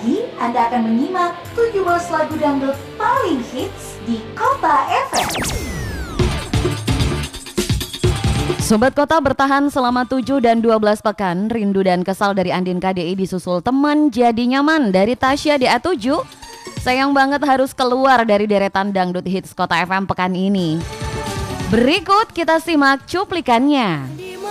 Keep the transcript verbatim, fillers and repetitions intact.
lagi Anda akan menyimak tujuh belas lagu dangdut paling hits di Kota F M. Sobat Kota bertahan selama tujuh dan dua belas pekan. Rindu dan Kesal dari Andin K D I disusul Teman Jadi Nyaman dari Tasya D A tujuh. Sayang banget harus keluar dari deretan dangdut hits Kota F M pekan ini. Berikut kita simak cuplikannya.